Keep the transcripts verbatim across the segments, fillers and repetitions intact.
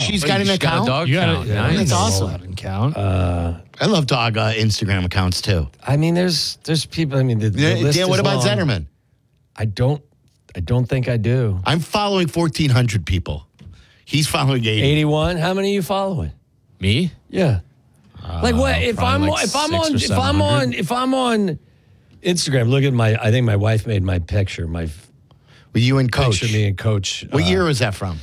she's Oh, got an she's got a account? dog You got count. it. Yeah, Nice. That's Well, awesome. that didn't count. Uh, I love dog uh, Instagram accounts too. I mean, there's there's people. I mean, the, the Yeah, list Dan, what is about long. Zetterman? I don't. I don't think I do. I'm following fourteen hundred people. He's following eighty. eighty-one. How many are you following? Me? Yeah. like what? If I'm probably like if I'm six on or if I'm on seven hundred. if I'm on Instagram, look at my. I think my wife made my picture. My f- With you and Coach. picture me and Coach. What uh, year was that from?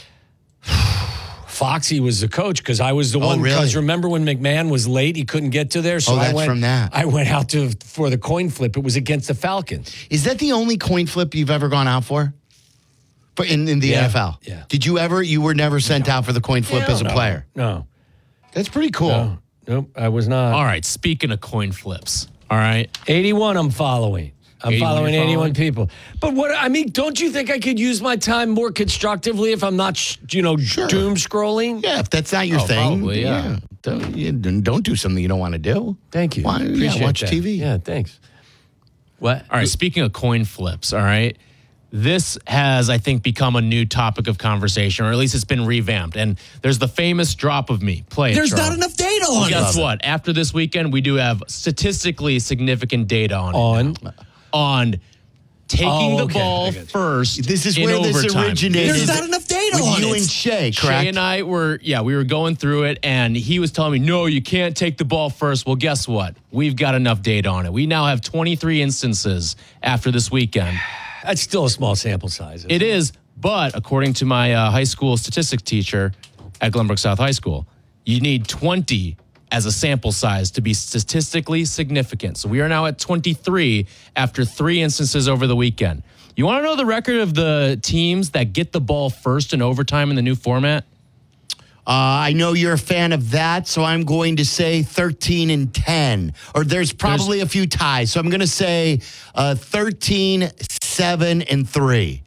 Foxy was the coach because I was the Oh, one. really? Because remember when McMahon was late, he couldn't get to there. So Oh, I that's went from that. I went out to for the coin flip. It was against the Falcons. Is that the only coin flip you've ever gone out for? For in, in the Yeah, N F L? yeah. Did you ever, you were never sent out for the coin flip Hell as a no. player? No, That's pretty cool. no, nope. I was not. All right. Speaking of coin flips. All right. eighty-one. I'm following. I'm eighty-one following you're eighty-one following? people. But what I mean, don't you think I could use my time more constructively if I'm not, sh- you know, doom scrolling? Yeah, if that's not your Oh, thing, probably, yeah. Don't, you, don't do something you don't want to do. Thank you. Why, yeah, Appreciate watch that. T V. Yeah, thanks. What? All right. Speaking of coin flips, all right. This has, I think, become a new topic of conversation, or at least it's been revamped. And there's the famous drop of me. Play it, There's Charlie. not enough data Well, on guess it. what? After this weekend, we do have statistically significant data on On? it now. on taking Oh, the okay. ball I got you. first. This is in where this overtime. originated. There's not enough data With on you it. and Shay, correct? Shay and I were, yeah, we were going through it, and he was telling me, no, you can't take the ball first. Well, guess what? We've got enough data on it. We now have twenty-three instances after this weekend. That's still a small sample size. isn't It is, but according to my uh, high school statistics teacher at Glenbrook South High School, you need twenty as a sample size to be statistically significant. So we are now at twenty-three after three instances over the weekend. You want to know the record of the teams that get the ball first in overtime in the new format? Uh, I know you're a fan of that, so I'm going to say thirteen and ten. Or there's probably a few ties, so I'm going to say uh, thirteen, seven, and three.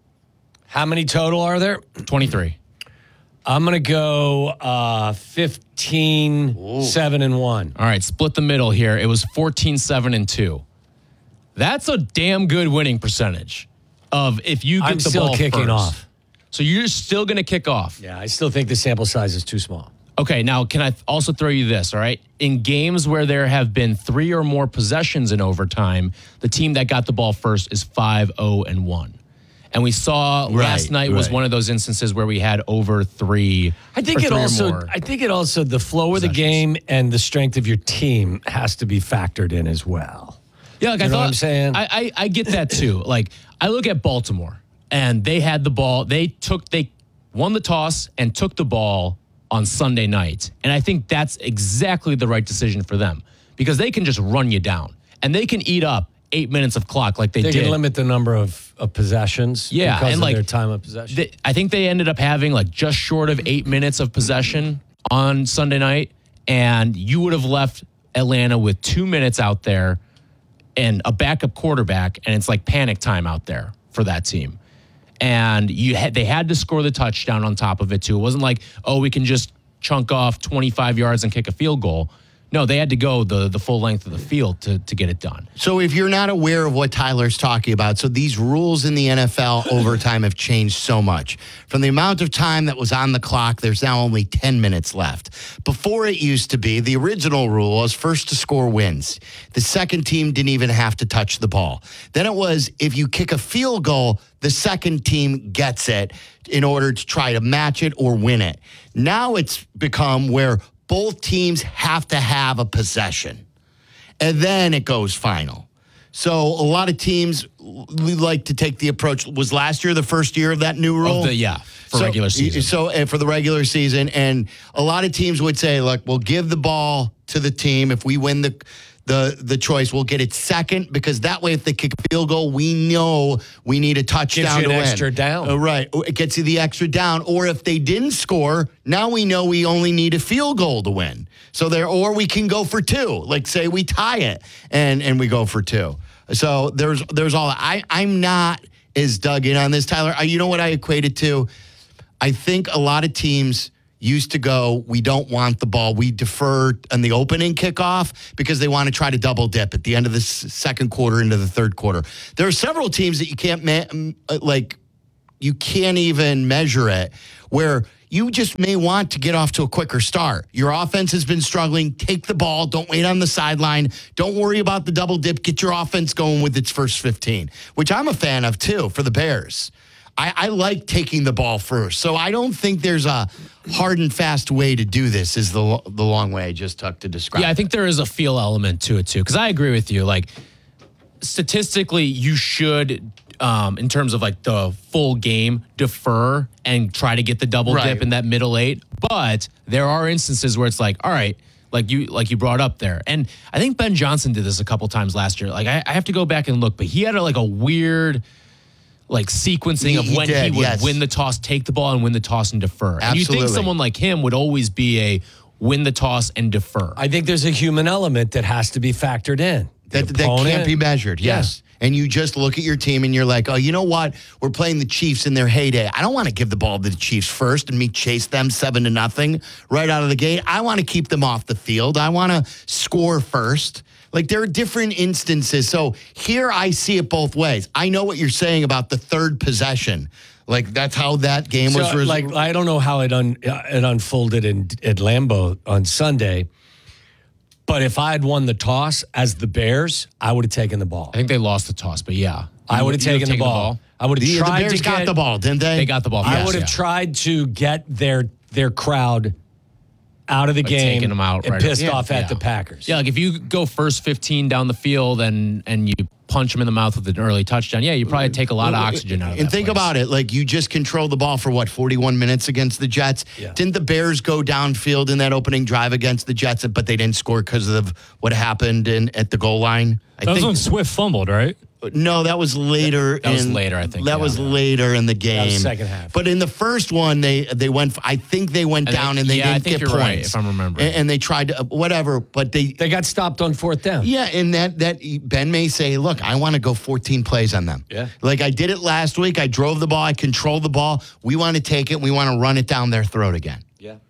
How many total are there? twenty-three. I'm going to go uh, fifteen, seven, and one. All right, split the middle here. It was fourteen, seven, and two. That's a damn good winning percentage of if you get I'm the still ball kicking first. off. So you're still going to kick off. Yeah, I still think the sample size is too small. Okay, now can I also throw you this, all right? In games where there have been three or more possessions in overtime, the team that got the ball first is five oh and one. And we saw last Right, night was right. one of those instances where we had over three. I think or it three or also. more. I think it also the flow of the game and the strength of your team has to be factored in as well. Yeah, like You I know thought, what I'm saying? I, I I get that too. Like I look at Baltimore, and they had the ball. They took they won the toss and took the ball on Sunday night, and I think that's exactly the right decision for them because they can just run you down and they can eat up eight minutes of clock like they, They did. can limit the number of, of possessions. Yeah, because and of like their time of possession. They, I think they ended up having like just short of eight minutes of possession on Sunday night, and you would have left Atlanta with two minutes out there and a backup quarterback, and it's like panic time out there for that team. And you had they had to score the touchdown on top of it too. It wasn't like, oh, we can just chunk off twenty-five yards and kick a field goal. No, they had to go the the full length of the field to to get it done. So if you're not aware of what Tyler's talking about, so these rules in the N F L overtime have changed so much. From the amount of time that was on the clock, there's now only ten minutes left. Before it used to be, the original rule was first to score wins. The second team didn't even have to touch the ball. Then it was if you kick a field goal, the second team gets it in order to try to match it or win it. Now it's become where both teams have to have a possession, and then it goes final. So a lot of teams like to take the approach. Was last year the first year of that new rule? Of the, yeah, for So- regular season. So uh, for the regular season, and a lot of teams would say, look, we'll give the ball to the team. If we win the the the choice, we'll get it second, because that way if they kick a field goal, we know we need a touchdown Gives you to an win. extra down. Uh, right. It gets you the extra down. Or if they didn't score, now we know we only need a field goal to win. So there, or we can go for two. Like say we tie it and and we go for two. So there's there's all I I'm not as dug in on this, Tyler. I, you know what I equate it to? I think a lot of teams used to go, we don't want the ball. We defer on the opening kickoff because they want to try to double dip at the end of the s- second quarter into the third quarter. There are several teams that you can't, ma- like, you can't even measure it, where you just may want to get off to a quicker start. Your offense has been struggling. Take the ball. Don't wait on the sideline. Don't worry about the double dip. Get your offense going with its first fifteen, which I'm a fan of too for the Bears. I, I like taking the ball first. So I don't think there's a hard and fast way to do this is the, the long way I just took to describe. Yeah, I think there is a feel element to it too. Because I agree with you. Like, statistically, you should, um, in terms of like the full game, defer and try to get the double Right. dip in that middle eight. But there are instances where it's like, all right, like you like you brought up there. And I think Ben Johnson did this a couple times last year. Like I, I have to go back and look, but he had a, like a weird like sequencing He- of he when did, he would yes. win the toss, take the ball, and win the toss and defer. And you think Absolutely. someone like him would always be a win the toss and defer. I think there's a human element that has to be factored in. The That, that opponent- can't be measured, yes. And you just look at your team and you're like, oh, you know what? We're playing the Chiefs in their heyday. I don't want to give the ball to the Chiefs first and me chase them seven to nothing right out of the gate. I want to keep them off the field. I want to score first. Like there are different instances. So here I see it both ways. I know what you're saying about the third possession. Like that's how that game was. So, res- like I don't know how it un, uh, it unfolded in at Lambeau on Sunday, but if I had won the toss as the Bears, I would have taken the ball. I think they lost the toss, but yeah. I would have You taken, the, ball. I would have the, the tried Bears to got get, the ball, didn't they? They got the ball. I Yes, would have yeah. tried to get their their crowd out of the Like game taking them out and right pissed away. off at Yeah. the Packers. Yeah, like if you go first fifteen down the field and and you punch them in the mouth with an early touchdown, yeah, you probably take a lot of oxygen out of And that think place. about it, like you just controlled the ball for what, forty-one minutes against the Jets? Yeah. Didn't the Bears go downfield in that opening drive against the Jets, but they didn't score because of what happened in at the goal line? I That was think when Swift fumbled, right? no, that was later. That was in, later, I think, That yeah. was later in the game. was second half. But in the first one, they they went. I think they went I think- down and they yeah, I didn't think get you're right, points. if I'm remembering. And, and they tried to whatever, but they They got stopped on fourth down. yeah, and that that Ben may say, look, I want to go fourteen plays on them. Yeah. Like I did it last week. I drove the ball. I controlled the ball. We want to take it. We want to run it down their throat again. Yeah.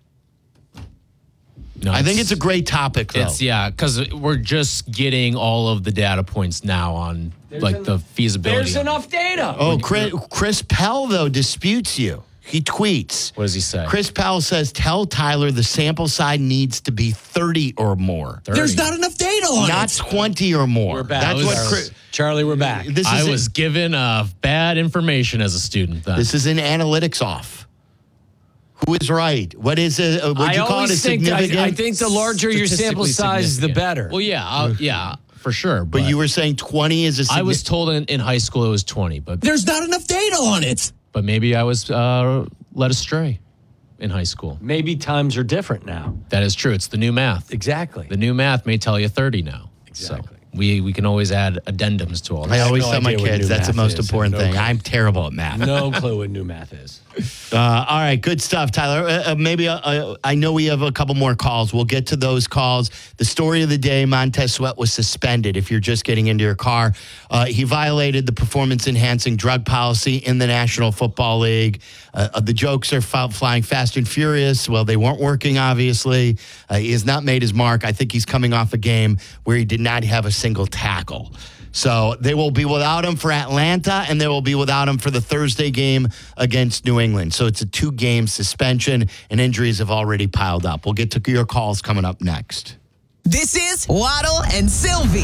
No, I think it's a great topic, though. It's yeah, because we're just getting all of the data points now on like the feasibility. There's of it. enough data. Oh, Chris, Chris Pell, though, disputes you. He tweets. What does he say? Chris Pell says, tell Tyler the sample size needs to be thirty or more. thirty. enough data on Not twenty or more. We're back. That's what Charlie. Chris, Charlie, we're back. this is. I in- was given uh, bad information as a student then. This is in analytics off. Who is right? What is it? Uh, would I you call it a always think that- significant? I, I think the larger your sample Statistically size, the significant. better. Well, yeah, uh, yeah, for sure. but you were saying twenty is a I significant. was told in, in high school it was twenty, but There's not enough data on it. but maybe I was uh, led astray in high school. Maybe times are different now. That is true. It's the new math. Exactly. The new math may tell you thirty now. Exactly. So we we can always add addendums to all I that. always no tell my idea what kids new that's the math most is. important No thing. clue. I'm terrible at math. No clue what new math is. Uh, all right, good stuff, Tyler. Uh, uh, maybe uh, uh, I know we have a couple more calls. We'll get to those calls. The story of the day: Montez Sweat was suspended. If you're just getting into your car, uh, he violated the performance-enhancing drug policy in the National Football League. Uh, uh, the jokes are f- flying fast and furious. Well, they weren't working. Obviously, uh, he has not made his mark. I think he's coming off a game where he did not have a single tackle. So they will be without him for Atlanta, and they will be without him for the Thursday game against New England. So it's a two-game suspension, and injuries have already piled up. We'll get to your calls coming up next. This is Waddle and Sylvie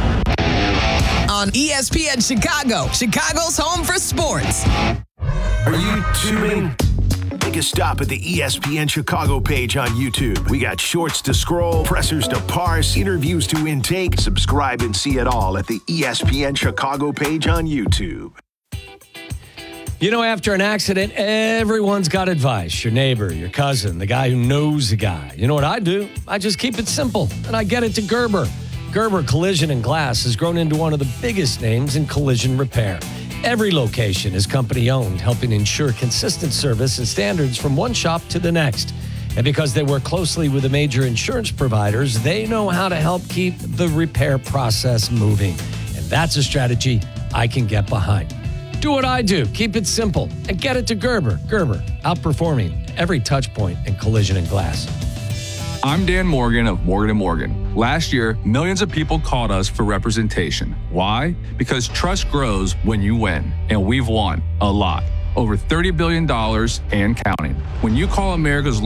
on E S P N Chicago, Chicago's home for sports. Are you tubing? Take a stop at the E S P N Chicago page on YouTube. We got shorts to scroll, pressers to parse, interviews to intake. Subscribe and see it all at the E S P N Chicago page on YouTube. You know, after an accident, everyone's got advice. Your neighbor, your cousin, the guy who knows the guy. You know what I do? I just keep it simple, and I get it to Gerber. Gerber Collision and Glass has grown into one of the biggest names in collision repair. Every location is company-owned, helping ensure consistent service and standards from one shop to the next. And because they work closely with the major insurance providers, they know how to help keep the repair process moving. And that's a strategy I can get behind. Do what I do. Keep it simple and get it to Gerber. Gerber, outperforming every touch point in collision and glass. I'm Dan Morgan of Morgan and Morgan. Last year, millions of people called us for representation. Why? Because trust grows when you win, and we've won a lot. over thirty billion dollars and counting. When you call America's